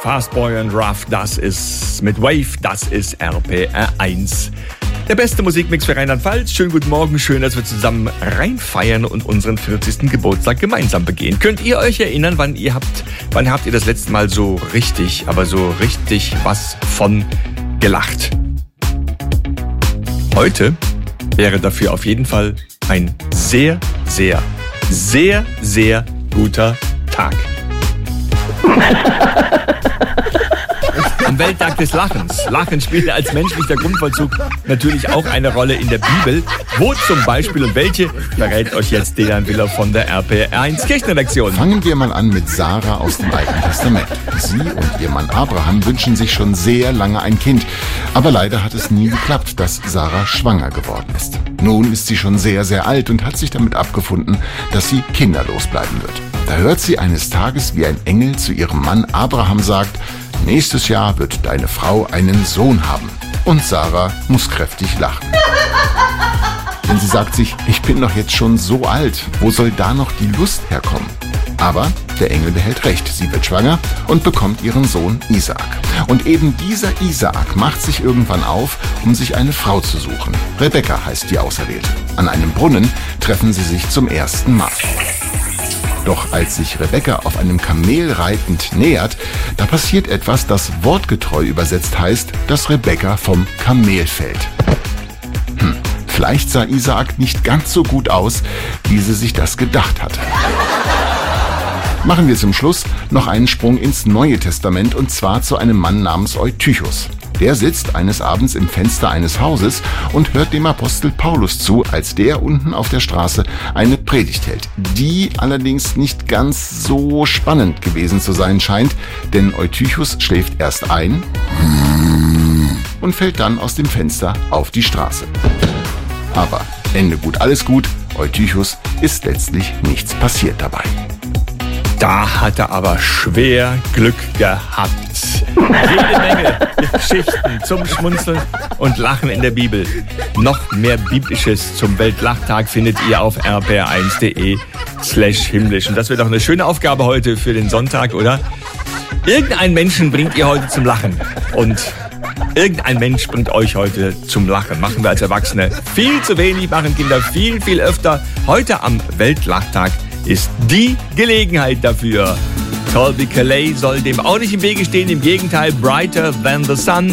Fastboy and Rough, das ist mit Wave, das ist RPR1. Der beste Musikmix für Rheinland-Pfalz. Schönen guten Morgen, schön, dass wir zusammen reinfeiern und unseren 40. Geburtstag gemeinsam begehen. Könnt ihr euch erinnern, wann habt ihr das letzte Mal so richtig was von gelacht? Heute wäre dafür auf jeden Fall ein sehr, sehr, sehr, sehr guter Tag. Am Welttag des Lachens. Lachen spielt als menschlicher Grundvollzug natürlich auch eine Rolle in der Bibel. Wo zum Beispiel und welche, verrät euch jetzt Dejan Willer von der RPR1 Kirchenredaktion. Fangen wir mal an mit Sarah aus dem Alten Testament. Sie und ihr Mann Abraham wünschen sich schon sehr lange ein Kind. Aber leider hat es nie geklappt, dass Sarah schwanger geworden ist. Nun ist sie schon sehr, sehr alt und hat sich damit abgefunden, dass sie kinderlos bleiben wird. Da hört sie eines Tages, wie ein Engel zu ihrem Mann Abraham sagt: Nächstes Jahr wird deine Frau einen Sohn haben. Und Sarah muss kräftig lachen. Denn sie sagt sich, ich bin doch jetzt schon so alt, wo soll da noch die Lust herkommen? Aber der Engel behält recht, sie wird schwanger und bekommt ihren Sohn Isaak. Und eben dieser Isaak macht sich irgendwann auf, um sich eine Frau zu suchen. Rebekka heißt die Auserwählte. An einem Brunnen treffen sie sich zum ersten Mal. Doch als sich Rebekka auf einem Kamel reitend nähert, da passiert etwas, das wortgetreu übersetzt heißt, dass Rebekka vom Kamel fällt. Vielleicht sah Isaak nicht ganz so gut aus, wie sie sich das gedacht hatte. Machen wir zum Schluss noch einen Sprung ins Neue Testament und zwar zu einem Mann namens Eutychus. Der sitzt eines Abends im Fenster eines Hauses und hört dem Apostel Paulus zu, als der unten auf der Straße eine Predigt hält, die allerdings nicht ganz so spannend gewesen zu sein scheint, denn Eutychus schläft erst ein und fällt dann aus dem Fenster auf die Straße. Aber Ende gut, alles gut, Eutychus ist letztlich nichts passiert dabei. Da hat er aber schwer Glück gehabt. Jede Menge Geschichten zum Schmunzeln und Lachen in der Bibel. Noch mehr Biblisches zum Weltlachtag findet ihr auf rpr1.de/himmlisch. Und das wird doch eine schöne Aufgabe heute für den Sonntag, oder? Irgendein Menschen bringt ihr heute zum Lachen. Und irgendein Mensch bringt euch heute zum Lachen. Machen wir als Erwachsene viel zu wenig, machen Kinder viel, viel öfter. Heute am Weltlachtag ist die Gelegenheit dafür. Colby Calais soll dem auch nicht im Wege stehen, im Gegenteil, Brighter Than the Sun